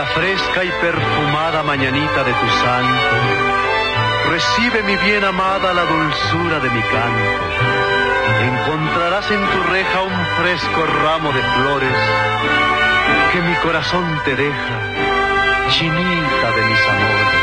fresca y perfumada mañanita de tu santo, recibe mi bien amada la dulzura de mi canto. Encontrarás en tu reja un fresco ramo de flores que mi corazón te deja, chinita de mis amores.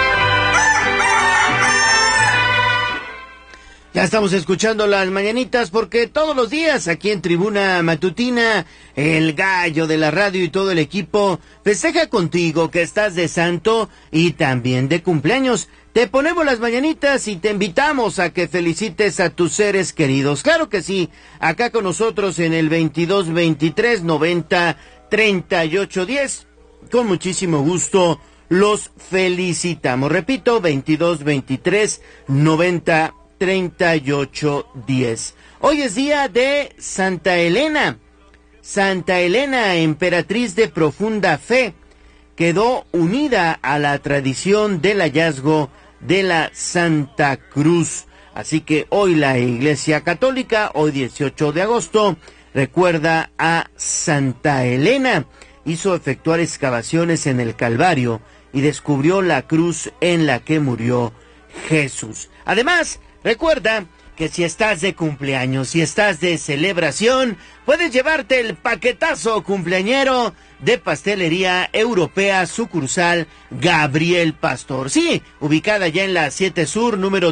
Ya estamos escuchando las mañanitas porque todos los días aquí en Tribuna Matutina, el gallo de la radio y todo el equipo festeja contigo que estás de santo y también de cumpleaños. Te ponemos las mañanitas y te invitamos a que felicites a tus seres queridos. Claro que sí, acá con nosotros en el 22 23 90 38 10. Con muchísimo gusto los felicitamos. Repito, 22 23 90 38 10. Hoy es día de Santa Elena. Santa Elena, emperatriz de profunda fe, quedó unida a la tradición del hallazgo de la Santa Cruz. Así que hoy la Iglesia Católica, hoy 18 de agosto, recuerda a Santa Elena. Hizo efectuar excavaciones en el Calvario y descubrió la cruz en la que murió Jesús. Además, recuerda que si estás de cumpleaños, si estás de celebración, puedes llevarte el paquetazo cumpleañero de Pastelería Europea, sucursal Gabriel Pastor. Sí, ubicada ya en la 7 Sur, número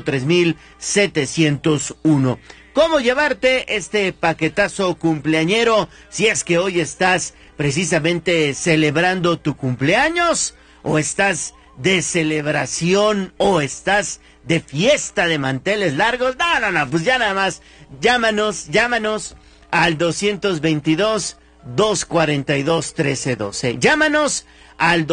3701. ¿Cómo llevarte este paquetazo cumpleañero si es que hoy estás precisamente celebrando tu cumpleaños? ¿O estás de celebración? ¿O estás de fiesta de manteles largos? No, pues ya nada más, llámanos al 222-242-1312. Llámanos al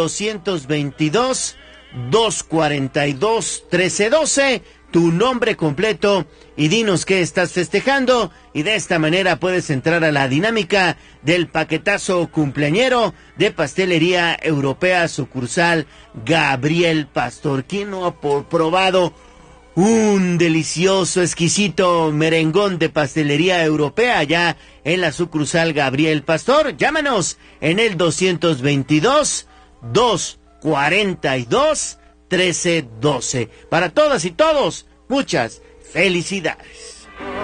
222-242-1312, tu nombre completo y dinos qué estás festejando, y de esta manera puedes entrar a la dinámica del paquetazo cumpleañero de Pastelería Europea, sucursal Gabriel Pastor. ¿Quién no ha probado un delicioso, exquisito merengón de Pastelería Europea allá en la sucursal Gabriel Pastor? Llámanos en el 222-242-1312. Para todas y todos, muchas felicidades.